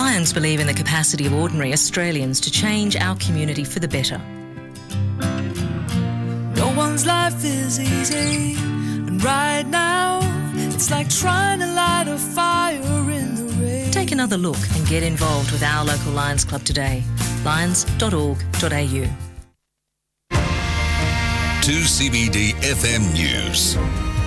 Lions believe in the capacity of ordinary Australians to change our community for the better. No one's life is easy, and right now it's like trying to light a fire in the rain. Take another look and get involved with our local Lions Club today. lions.org.au. 2CBD FM News.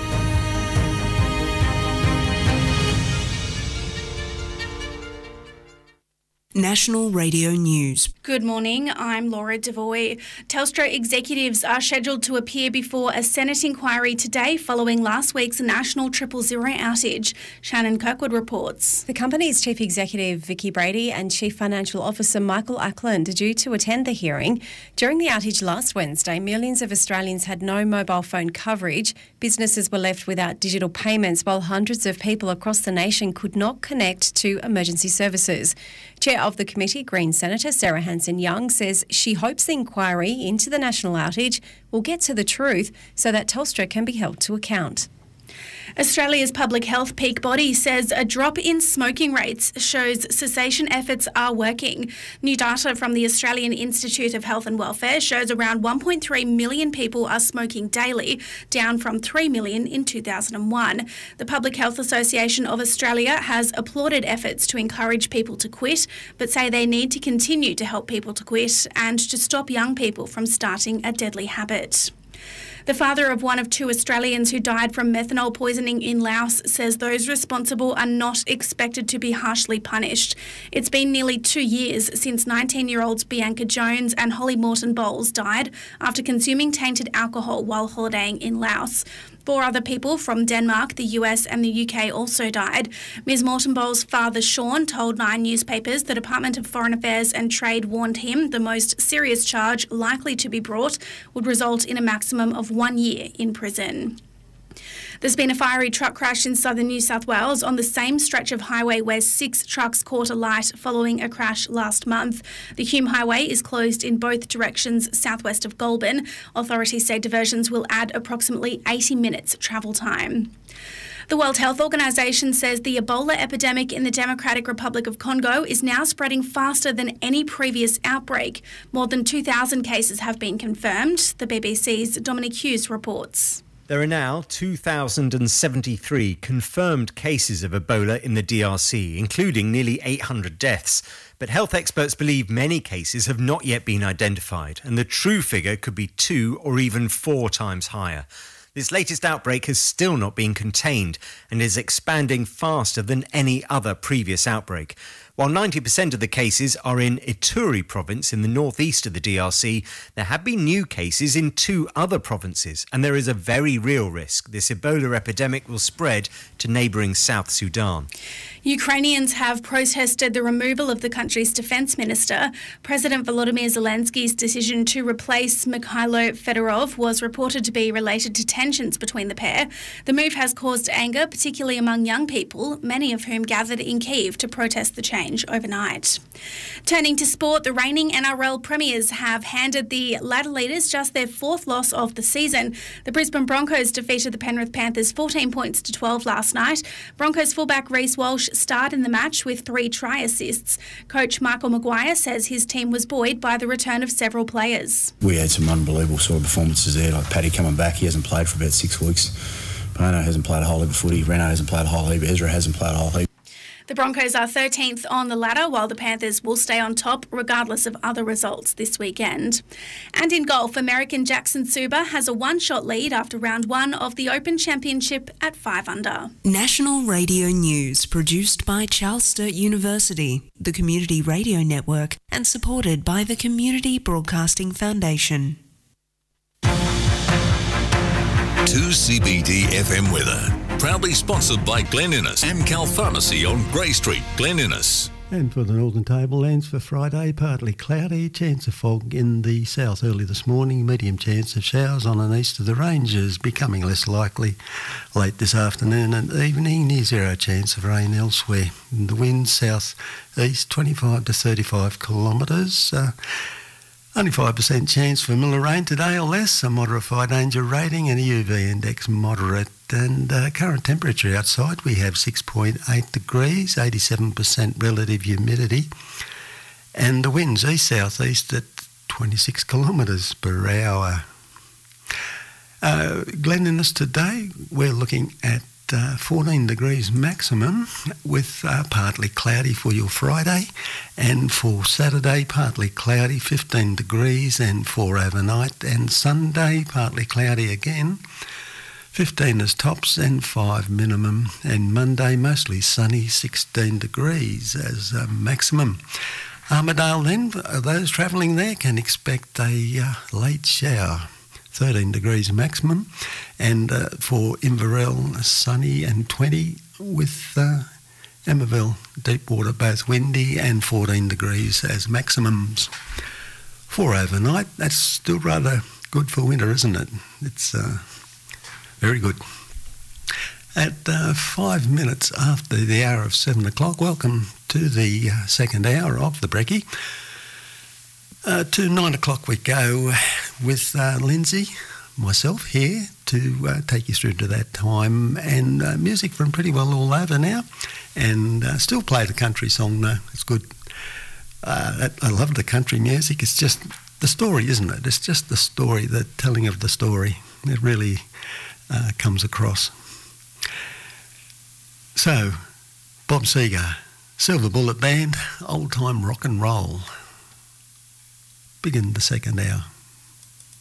National Radio News. Good morning, I'm Laura Devoy. Telstra executives are scheduled to appear before a Senate inquiry today following last week's national 000 outage. Shannon Kirkwood reports. The company's Chief Executive Vicky Brady and Chief Financial Officer Michael Ackland are due to attend the hearing. During the outage last Wednesday, millions of Australians had no mobile phone coverage. Businesses were left without digital payments, while hundreds of people across the nation could not connect to emergency services. Chair of the committee, Green Senator Sarah Hanson-Young, says she hopes the inquiry into the national outage will get to the truth so that Telstra can be held to account. Australia's public health peak body says a drop in smoking rates shows cessation efforts are working. New data from the Australian Institute of Health and Welfare shows around 1.3 million people are smoking daily, down from 3 million in 2001. The Public Health Association of Australia has applauded efforts to encourage people to quit, but say they need to continue to help people to quit and to stop young people from starting a deadly habit. The father of one of two Australians who died from methanol poisoning in Laos says those responsible are not expected to be harshly punished. It's been nearly 2 years since 19-year-olds Bianca Jones and Holly Morton Bowles died after consuming tainted alcohol while holidaying in Laos. 4 other people from Denmark, the US and the UK also died. Ms Morton Bowles' father, Sean, told Nine newspapers the Department of Foreign Affairs and Trade warned him the most serious charge likely to be brought would result in a maximum of 1 year in prison. There's been a fiery truck crash in southern New South Wales on the same stretch of highway where 6 trucks caught alight following a crash last month. The Hume Highway is closed in both directions southwest of Goulburn. Authorities say diversions will add approximately 80 minutes travel time. The World Health Organization says the Ebola epidemic in the Democratic Republic of Congo is now spreading faster than any previous outbreak. More than 2,000 cases have been confirmed. The BBC's Dominic Hughes reports. There are now 2,073 confirmed cases of Ebola in the DRC, including nearly 800 deaths. But health experts believe many cases have not yet been identified, and the true figure could be 2 or even 4 times higher. This latest outbreak has still not been contained and is expanding faster than any other previous outbreak. While 90% of the cases are in Ituri province in the northeast of the DRC, there have been new cases in 2 other provinces, and there is a very real risk this Ebola epidemic will spread to neighbouring South Sudan. Ukrainians have protested the removal of the country's defence minister. President Volodymyr Zelensky's decision to replace Mikhailo Fedorov was reported to be related to tensions between the pair. The move has caused anger, particularly among young people, many of whom gathered in Kyiv to protest the change overnight. Turning to sport, the reigning NRL premiers have handed the ladder leaders just their 4th loss of the season. The Brisbane Broncos defeated the Penrith Panthers 14 points to 12 last night. Broncos fullback Reece Walsh starred in the match with 3 try assists. Coach Michael Maguire says his team was buoyed by the return of several players. We had some unbelievable sort of performances there, like Paddy coming back. He hasn't played for about 6 weeks. Bono hasn't played a whole heap of footy. Reno hasn't played a whole heap. Ezra hasn't played a whole heap. The Broncos are 13th on the ladder, while the Panthers will stay on top regardless of other results this weekend. And in golf, American Jackson Suba has a 1-shot lead after round 1 of the Open Championship at 5 under. National Radio News, produced by Charles Sturt University, the Community Radio Network, and supported by the Community Broadcasting Foundation. 2CBD FM weather. Proudly sponsored by Glen Innes, Amcal Pharmacy on Grey Street, Glen Innes. And for the Northern Tablelands for Friday, partly cloudy, chance of fog in the south early this morning, medium chance of showers on and east of the ranges, becoming less likely late this afternoon and evening, near 0 chance of rain elsewhere. The wind south east 25 to 35 kilometres. Only 5% chance for Miller rain today or less, a moderate fire danger rating and a UV index moderate. And current temperature outside, we have 6.8 degrees, 87% relative humidity. And the winds east-southeast at 26 kilometres per hour. Glen Innes today, we're looking at 14 degrees maximum with partly cloudy for your Friday, and for Saturday partly cloudy, 15 degrees, and for overnight, and Sunday partly cloudy again, 15 as tops and 5 minimum, and Monday mostly sunny, 16 degrees as maximum. Armidale then, those travelling there can expect a late shower. 13 degrees maximum, and for Inverell, sunny and 20, with Emmaville, Deepwater, both windy and 14 degrees as maximums. For overnight, that's still rather good for winter, isn't it? It's very good. At 5 minutes after the hour of 7 o'clock, welcome to the second hour of the Brekkie. To 9 o'clock we go with Lindsay, myself here to take you through to that time, and music from pretty well all over now, and still play the country song though. It's good. I love the country music. It's just the story, isn't it? It's just the story, the telling of the story. It really comes across. So, Bob Seger, Silver Bullet Band, old time rock and roll. Begin the second hour.